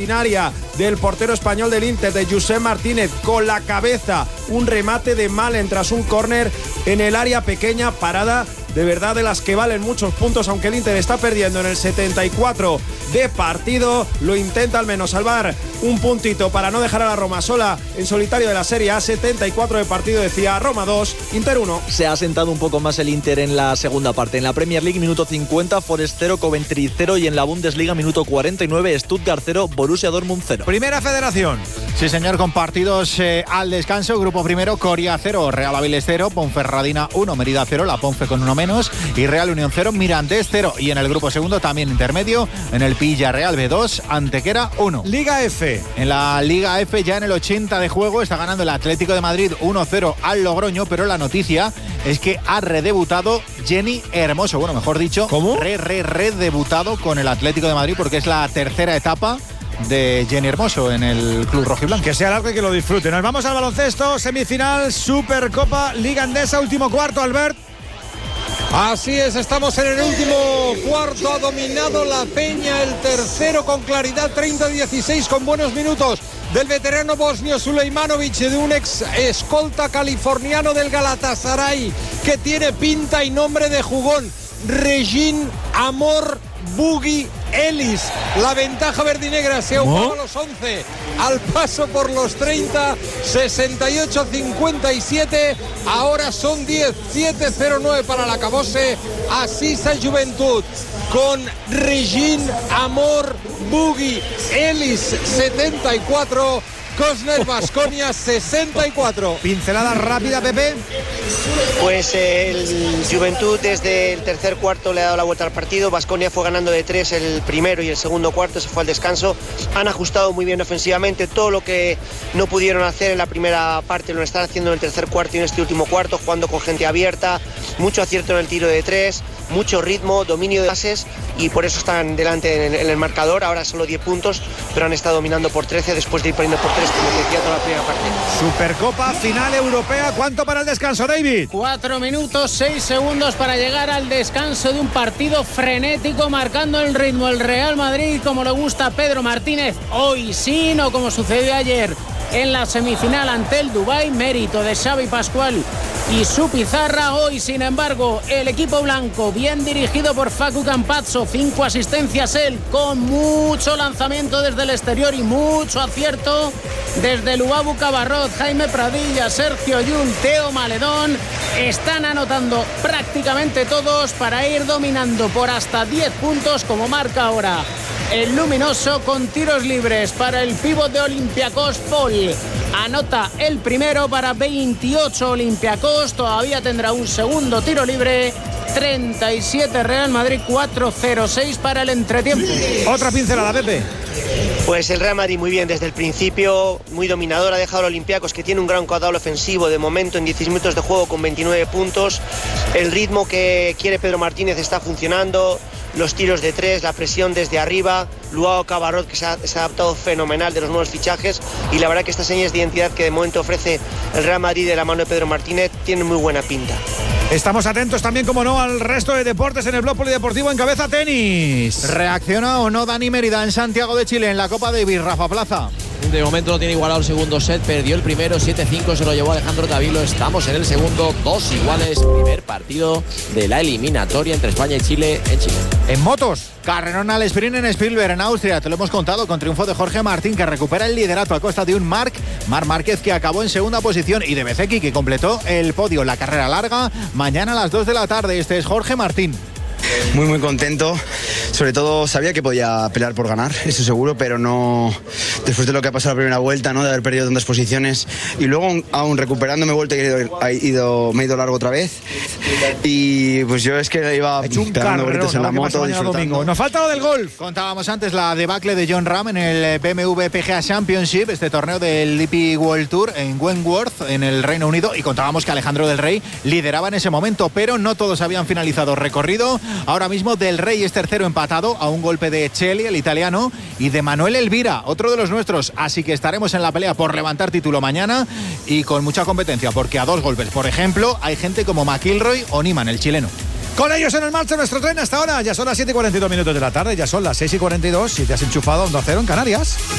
extraordinaria del portero español del Inter, de Josep Martínez, con la cabeza, un remate de Malen tras un córner en el área pequeña, parada de verdad de las que valen muchos puntos, aunque el Inter está perdiendo en el 74 de partido, lo intenta al menos salvar un puntito para no dejar a la Roma sola en solitario de la Serie A. 74 de partido, decía Roma 2, Inter 1. Se ha asentado un poco más el Inter en la segunda parte. En la Premier League, minuto 50, Forest 0, Coventry 0, y en la Bundesliga, minuto 49, Stuttgart 0, Borussia Dortmund 0. Primera Federación. Sí, señor, con partidos al descanso. Grupo primero, Coria 0, Real Avilés 0, Ponferradina 1, Mérida 0, La Ponfe con 1 menos, y Real Unión 0, Mirandés 0. Y en el grupo segundo, también intermedio, en el Villarreal B2, Antequera 1. Liga F. En la Liga F, ya en el 80 de juego, está ganando el Atlético de Madrid 1-0 al Logroño, pero la noticia es que ha redebutado Jenny Hermoso. Bueno, mejor dicho, ¿cómo? Redebutado con el Atlético de Madrid, porque es la tercera etapa de Jenny Hermoso en el club rojiblanco. Que sea largo y que lo disfruten. Nos vamos al baloncesto, semifinal, Supercopa, Liga Endesa, último cuarto, Albert. Así es, estamos en el último cuarto, ha dominado la Peña, el tercero con claridad, 30-16, con buenos minutos del veterano bosnio Sulejmanovic, de un ex escolta californiano del Galatasaray, que tiene pinta y nombre de jugón, Regin Amor Boogie Ellis. La ventaja verdinegra se ahogó a los 11 al paso por los 30, 68-57, ahora son 10, 7-0-9 para la Acabose. Asisa Juventud con Regin Amor Boogie Ellis 74, Cosner Baskonia 64. Pincelada rápida, Pepe. Pues el Juventud desde el tercer cuarto le ha dado la vuelta al partido. Baskonia fue ganando de 3 el primero y el segundo cuarto, se fue al descanso. Han ajustado muy bien ofensivamente, todo lo que no pudieron hacer en la primera parte lo están haciendo en el tercer cuarto y en este último cuarto, jugando con gente abierta, mucho acierto en el tiro de 3, mucho ritmo, dominio de bases, y por eso están delante en el marcador. Ahora solo 10 puntos, pero han estado dominando por 13 después de ir perdiendo por 3, como te decía, toda la primera parte. Supercopa, final europea. ¿Cuánto para el descanso, David? 4 minutos, 6 segundos para llegar al descanso de un partido frenético, marcando el ritmo el Real Madrid, como le gusta a Pedro Martínez. Hoy sí, no como sucedió ayer en la semifinal ante el Dubái, mérito de Xavi Pascual y su pizarra. Hoy, sin embargo, el equipo blanco, bien dirigido por Facu Campazzo, 5 asistencias él, con mucho lanzamiento desde el exterior y mucho acierto desde Luabu Cabarrot, Jaime Pradilla, Sergio Llull, Teo Maledón. Están anotando prácticamente todos para ir dominando por hasta 10 puntos, como marca ahora el luminoso, con tiros libres para el pívot de Olympiacos, Paul. Anota el primero para 28 Olympiacos, todavía tendrá un segundo tiro libre. 37 Real Madrid, 4-0-6 para el entretiempo. Otra pincelada, Pepe. Pues el Real Madrid muy bien desde el principio, muy dominador, ha dejado a Olympiacos, que tiene un gran caudal ofensivo de momento en 16 minutos de juego con 29 puntos. El ritmo que quiere Pedro Martínez está funcionando, los tiros de 3, la presión desde arriba, Luao Cabarrot, que se ha adaptado fenomenal de los nuevos fichajes, y la verdad que estas señas de identidad que de momento ofrece el Real Madrid de la mano de Pedro Martínez tienen muy buena pinta. Estamos atentos también, como no, al resto de deportes en el blog polideportivo. En cabeza, tenis. ¿Reacciona o no Dani Mérida en Santiago de Chile en la Copa Davis, Rafa Plaza? De momento no tiene igualado el segundo set, perdió el primero, 7-5, se lo llevó Alejandro Tavilo. Estamos en el segundo, 2 iguales, primer partido de la eliminatoria entre España y Chile en Chile. En motos. Carrerón al sprint en Spielberg, en Austria, te lo hemos contado, con triunfo de Jorge Martín, que recupera el liderato a costa de un Marc Márquez, que acabó en segunda posición, y de Bezzecchi, que completó el podio. La carrera larga, mañana a las 2 de la tarde. Este es Jorge Martín. Muy contento, sobre todo sabía que podía pelear por ganar, eso seguro, pero no después de lo que ha pasado la primera vuelta, ¿no? De haber perdido tantas posiciones, y luego aún recuperándome vuelta me he ido largo otra vez, y pues yo es que iba pegando gritos en la moto, disfrutando. Nos falta lo del golf. Contábamos antes la debacle de Jon Rahm en el BMW PGA Championship, este torneo del DP World Tour en Wentworth, en el Reino Unido, y contábamos que Alejandro Del Rey lideraba en ese momento, pero no todos habían finalizado recorrido. Ahora mismo Del Rey es tercero, empatado a un golpe de Cheli, el italiano, y de Manuel Elvira, otro de los nuestros. Así que estaremos en la pelea por levantar título mañana, y con mucha competencia, porque a 2 golpes, por ejemplo, hay gente como McIlroy o Niemann, el chileno. Con ellos en el marcha nuestro tren hasta ahora. Ya son las 7:42 de la tarde, ya son las 6:42. Si te has enchufado a Onda Cero en Canarias.